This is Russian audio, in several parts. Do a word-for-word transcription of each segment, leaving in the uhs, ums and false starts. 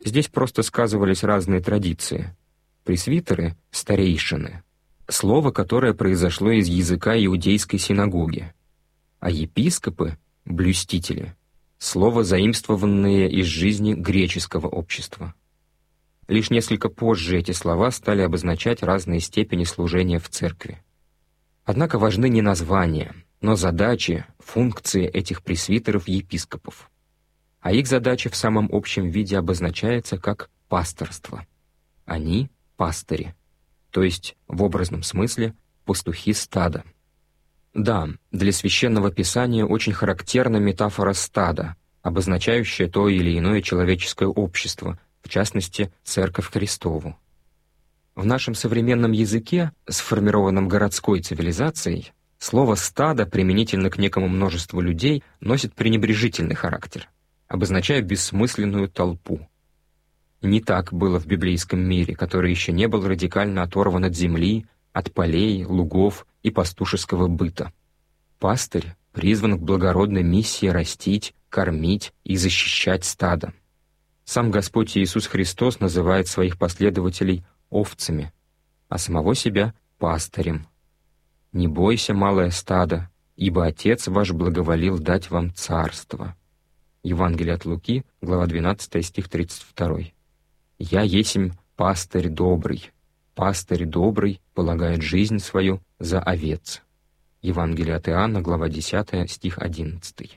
Здесь просто сказывались разные традиции. Пресвитеры — старейшины, слово, которое произошло из языка иудейской синагоги, а епископы — блюстители, слово, заимствованное из жизни греческого общества. Лишь несколько позже эти слова стали обозначать разные степени служения в церкви. Однако важны не названия, но задачи, функции этих пресвитеров-епископов. А их задача в самом общем виде обозначается как пасторство. Они — пастыри, то есть в образном смысле пастухи стада. Да, для Священного Писания очень характерна метафора стада, обозначающая то или иное человеческое общество, в частности, Церковь Христову. В нашем современном языке, сформированном городской цивилизацией, слово «стадо» применительно к некому множеству людей носит пренебрежительный характер, обозначая бессмысленную толпу. Не так было в библейском мире, который еще не был радикально оторван от земли, от полей, лугов и пастушеского быта. Пастырь призван к благородной миссии растить, кормить и защищать стадо. Сам Господь Иисус Христос называет своих последователей овцами, а самого себя — пастырем. «Не бойся, малое стадо, ибо Отец ваш благоволил дать вам царство». Евангелие от Луки, глава двенадцатая, стих тридцать второй. «Я есмь пастырь добрый, пастырь добрый полагает жизнь свою за овец». Евангелие от Иоанна, глава десятая, стих одиннадцатый.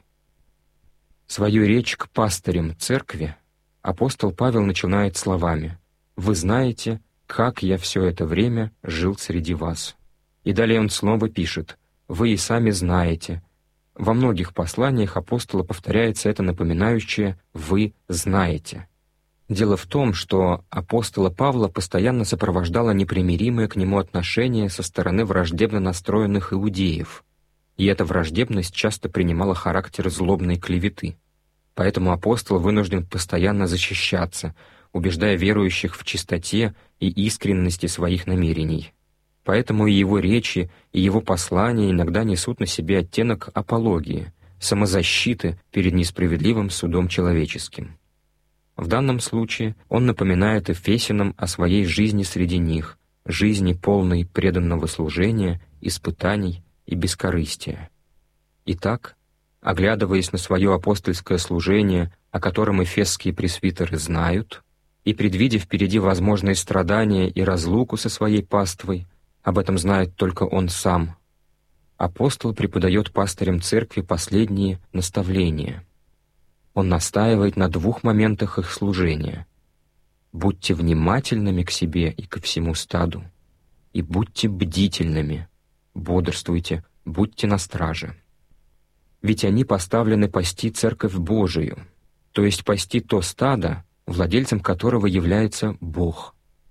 Свою речь к пастырям церкви апостол Павел начинает словами: «Вы знаете, как я все это время жил среди вас». И далее он снова пишет: «Вы и сами знаете». Во многих посланиях апостола повторяется это напоминающее «вы знаете». Дело в том, что апостола Павла постоянно сопровождало непримиримое к нему отношение со стороны враждебно настроенных иудеев, и эта враждебность часто принимала характер злобной клеветы. Поэтому апостол вынужден постоянно защищаться, убеждая верующих в чистоте и искренности своих намерений. Поэтому и его речи, и его послания иногда несут на себе оттенок апологии, самозащиты перед несправедливым судом человеческим. В данном случае он напоминает эфесянам о своей жизни среди них, жизни полной преданного служения, испытаний и бескорыстия. Итак, оглядываясь на свое апостольское служение, о котором эфесские пресвитеры знают, и предвидя впереди возможные страдания и разлуку со своей паствой, об этом знает только он сам, апостол преподает пастырям церкви последние наставления. Он настаивает на двух моментах их служения: «Будьте внимательными к себе и ко всему стаду, и будьте бдительными, бодрствуйте, будьте на страже». Ведь они поставлены пасти Церковь Божию, то есть пасти то стадо, владельцем которого является Бог.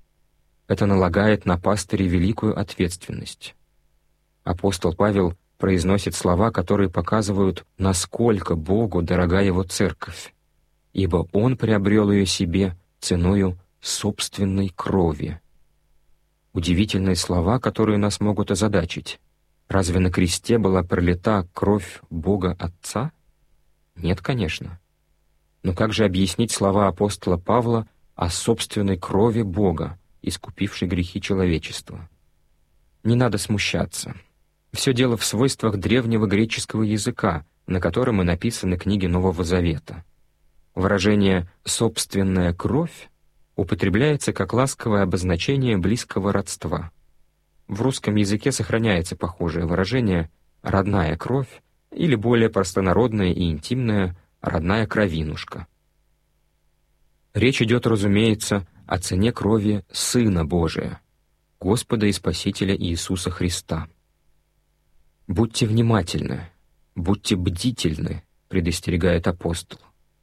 Это налагает на пастырей великую ответственность. Апостол Павел произносит слова, которые показывают, насколько Богу дорога его церковь, ибо Он приобрел ее себе ценою собственной крови. Удивительные слова, которые нас могут озадачить. Разве на кресте была пролита кровь Бога Отца? Нет, конечно. Но как же объяснить слова апостола Павла о собственной крови Бога, искупившей грехи человечества? Не надо смущаться. Все дело в свойствах древнего греческого языка, на котором и написаны книги Нового Завета. Выражение «собственная кровь» употребляется как ласковое обозначение близкого родства. В русском языке сохраняется похожее выражение «родная кровь» или более простонародное и интимное «родная кровинушка». Речь идет, разумеется, о цене крови Сына Божия, Господа и Спасителя Иисуса Христа. «Будьте внимательны, будьте бдительны», — предостерегает апостол.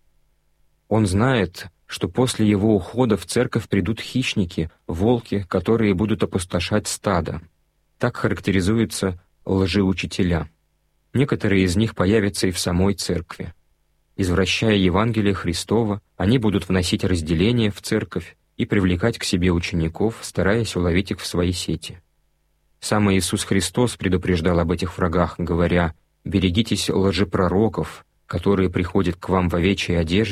Он знает, что после его ухода в церковь придут хищники, волки, которые будут опустошать стадо. Так характеризуются лжеучителя. Некоторые из них появятся и в самой церкви. Извращая Евангелие Христова, они будут вносить разделение в церковь и привлекать к себе учеников, стараясь уловить их в свои сети. Сам Иисус Христос предупреждал об этих врагах, говоря: «Берегитесь лжепророков, которые приходят к вам в овечьей одежде,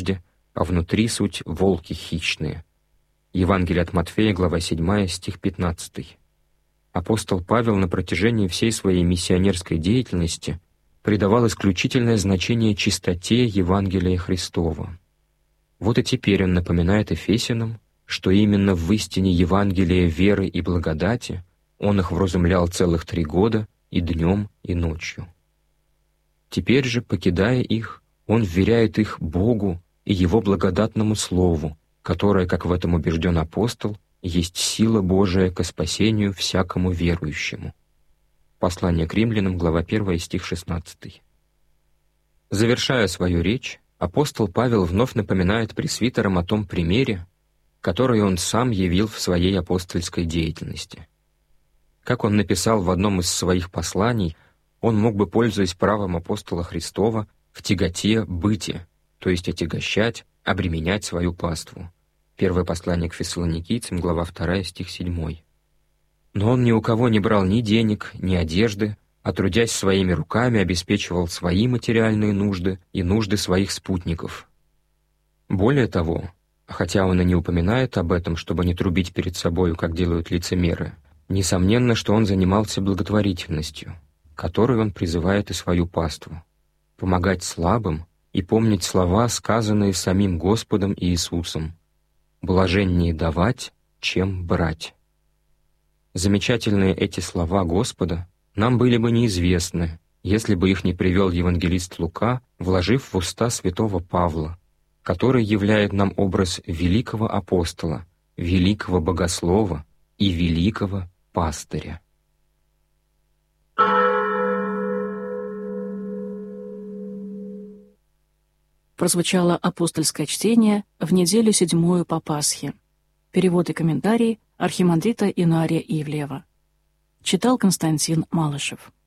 а внутри суть волки хищные». Евангелие от Матфея, глава седьмая, стих пятнадцатый. Апостол Павел на протяжении всей своей миссионерской деятельности придавал исключительное значение чистоте Евангелия Христова. Вот и теперь он напоминает Ефесянам, что именно в истине Евангелия веры и благодати он их вразумлял целых три года и днем, и ночью. Теперь же, покидая их, он вверяет их Богу и Его благодатному Слову, которое, как в этом убежден апостол, есть сила Божия ко спасению всякому верующему. Послание к римлянам, глава первая, стих шестнадцатый. Завершая свою речь, апостол Павел вновь напоминает пресвитерам о том примере, который он сам явил в своей апостольской деятельности. Как он написал в одном из своих посланий, он мог бы, пользуясь правом апостола Христова, в тяготе быти, то есть отягощать, обременять свою паству. Первое послание к Фессалоникийцам, глава вторая, стих седьмой. Но он ни у кого не брал ни денег, ни одежды, а трудясь своими руками обеспечивал свои материальные нужды и нужды своих спутников. Более того, хотя он и не упоминает об этом, чтобы не трубить перед собою, как делают лицемеры, несомненно, что он занимался благотворительностью, которой он призывает и свою паству, помогать слабым и помнить слова, сказанные самим Господом Иисусом: «Блаженнее давать, чем брать». Замечательные эти слова Господа нам были бы неизвестны, если бы их не привел евангелист Лука, вложив в уста святого Павла, который являет нам образ великого апостола, великого богослова и великого пастыря. Прозвучало апостольское чтение в неделю седьмую по Пасхе. Перевод и комментарий архимандрита Инария Ивлеева. Читал Константин Малышев.